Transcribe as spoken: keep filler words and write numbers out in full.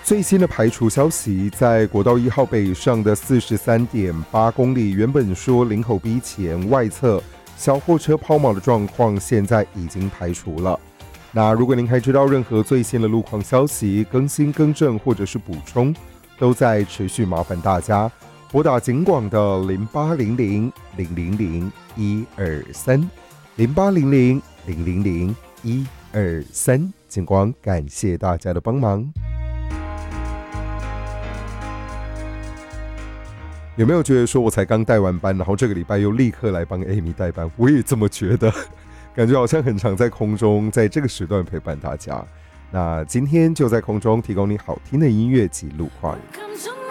最新的排除消息，在国道一号北上的 四十三点八 公里，原本说林口 B 前外侧小货车抛锚的状况，现在已经排除了。那如果您还知道任何最新的路况消息、更新更正或者是补充，都在持续麻烦大家拨打警广的零八零零零零零一二三零八零零零零零一二三，警广感谢大家的帮忙。有没有觉得说我才刚带完班，然后这个礼拜又立刻来帮 Amy 代班？我也这么觉得，感觉好像很常在空中在这个时段陪伴大家。那今天就在空中提供你好听的音乐及路况。